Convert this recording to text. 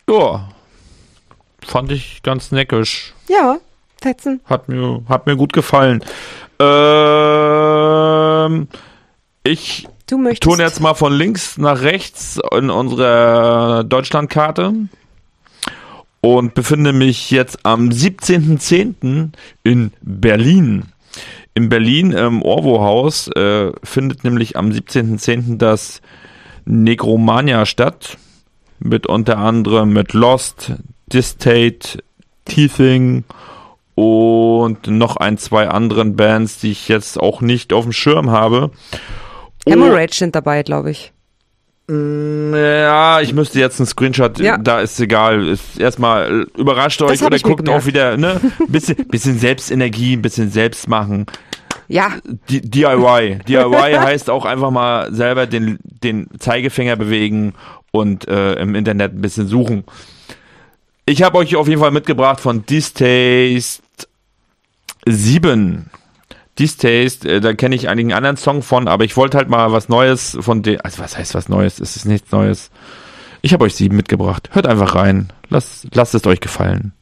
Ja, fand ich ganz neckisch. Ja, fetzen. Hat mir gut gefallen. Ich tue jetzt mal von links nach rechts in unserer Deutschlandkarte und befinde mich jetzt am 17.10. in Berlin. In Berlin im Orwo-Haus findet nämlich am 17.10. das Negromania statt. Mit unter anderem mit Lost, Distate, Teething und noch zwei anderen Bands, die ich jetzt auch nicht auf dem Schirm habe. Hemorrhage sind dabei, glaube ich. Ja, ich müsste jetzt einen Screenshot, da ist egal. Ist erstmal überrascht euch oder guckt auch wieder, ne? Bisschen Selbstenergie, ein bisschen selbst machen. Ja. DIY. DIY heißt auch einfach mal selber den Zeigefinger bewegen und im Internet ein bisschen suchen. Ich habe euch auf jeden Fall mitgebracht von Distaste 7. Distaste, da kenne ich einigen anderen Song von, aber ich wollte halt mal was Neues von dem. Also was heißt was Neues? Es ist nichts Neues. Ich habe euch 7 mitgebracht. Hört einfach rein. Lasst es euch gefallen.